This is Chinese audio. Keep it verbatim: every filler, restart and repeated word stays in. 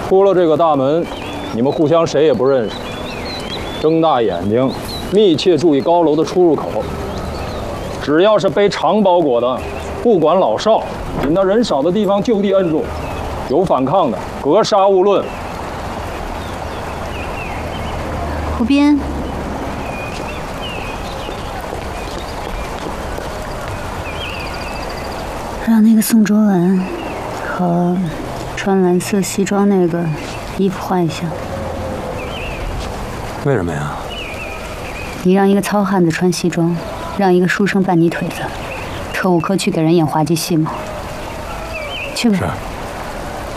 出了这个大门，你们互相谁也不认识。睁大眼睛，密切注意高楼的出入口。只要是背长包裹的，不管老少，引到人少的地方就地摁住。有反抗的，格杀勿论。 胡斌，让那个宋卓文和穿蓝色西装那个衣服换一下。 为什么呀？ 你让一个糙汉子穿西装，让一个书生扮泥腿子，特务科去给人演滑稽戏吗？去吧。 是。